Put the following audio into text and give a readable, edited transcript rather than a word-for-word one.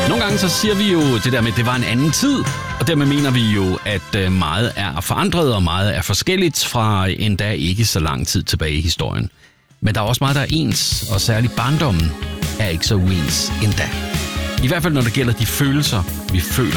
Nogle gange så siger vi jo det der med, at det var en anden tid, og dermed mener vi jo, at meget er forandret, og meget er forskelligt fra endda ikke så lang tid tilbage i historien. Men der er også meget, der er ens, og særligt barndommen er ikke så uens endda. I hvert fald, når det gælder de følelser, vi føler